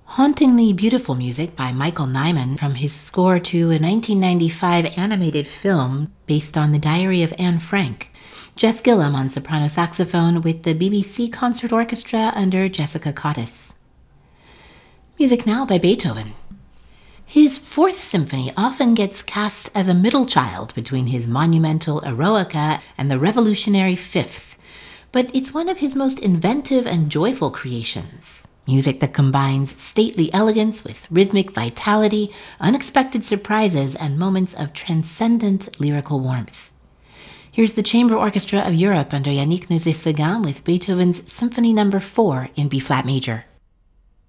Hauntingly beautiful music by Michael Nyman from his score to a 1995 animated film based on the diary of Anne Frank. Jess Gillum on soprano saxophone with the BBC Concert Orchestra under Jessica Cottis. Music now by Beethoven. His Fourth Symphony often gets cast as a middle child between his monumental Eroica and the revolutionary Fifth, but it's one of his most inventive and joyful creations. Music that combines stately elegance with rhythmic vitality, unexpected surprises, and moments of transcendent lyrical warmth. Here's the Chamber Orchestra of Europe under Yannick Nézet-Séguin with Beethoven's Symphony No. 4 in B-flat major.